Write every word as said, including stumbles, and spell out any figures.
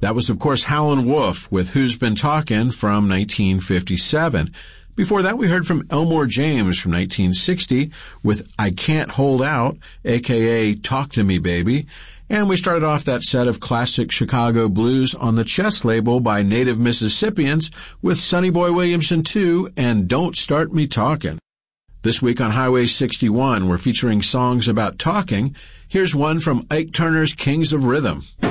That was, of course, Howlin' Wolf with Who's Been Talkin' from nineteen fifty-seven. Before that, we heard from Elmore James from nineteen sixty with I Can't Hold Out, aka Talk to Me Baby. And we started off that set of classic Chicago blues on the Chess label by Native Mississippians with Sonny Boy Williamson two and Don't Start Me Talkin'. This week on Highway sixty-one, we're featuring songs about talking. Here's one from Ike Turner's Kings of Rhythm.